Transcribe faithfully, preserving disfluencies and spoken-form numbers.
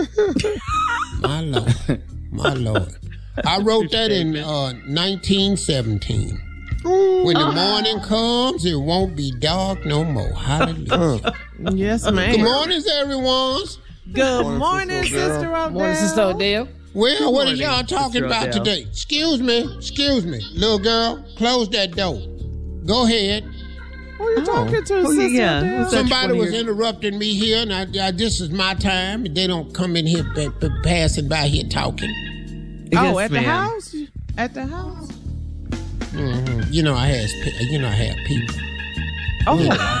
My Lord. My Lord. I wrote that in uh, nineteen seventeen. Ooh, when the uh, morning comes, it won't be dark no more. Hallelujah. Yes, ma'am. Good morning, everyone. Good morning, morning Sister Odell. Morning, Sister Odell. Well, Good what morning, is y'all talking Sister about Odell. today? Excuse me. Excuse me. Little girl, close that door. Go ahead. Who are you oh. talking to, oh, Sister yeah. Odell? Somebody was interrupting me here, and I, I, this is my time. They don't come in here p- p- passing by here talking. Oh, yes, at ma'am. the house? At the house? Mm-hmm. You know I have, you know I have people. Oh.